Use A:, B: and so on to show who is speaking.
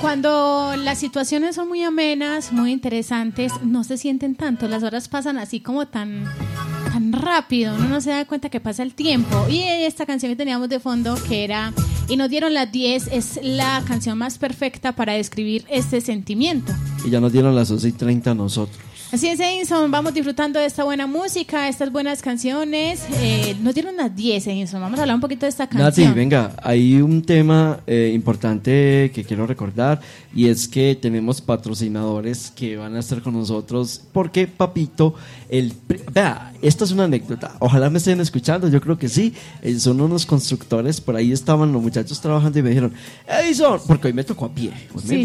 A: cuando las situaciones son muy amenas, muy interesantes, no se sienten tanto, las horas pasan así como tan rápido, uno no se da cuenta que pasa el tiempo. Y esta canción que teníamos de fondo, que era Y nos dieron las 10, es la canción más perfecta para describir este sentimiento.
B: Y ya nos dieron las 11:30 a nosotros.
A: Así es, Edinson, vamos disfrutando de esta buena música, estas buenas canciones. Nos dieron las 10, Edinson, vamos a hablar un poquito de esta canción.
B: Nati, venga, hay un tema importante que quiero recordar, y es que tenemos patrocinadores que van a estar con nosotros, porque Papito, vea, esta es una anécdota, ojalá me estén escuchando, yo creo que sí, son unos constructores, por ahí estaban los muchachos trabajando y me dijeron, Edison, porque hoy me tocó a pie,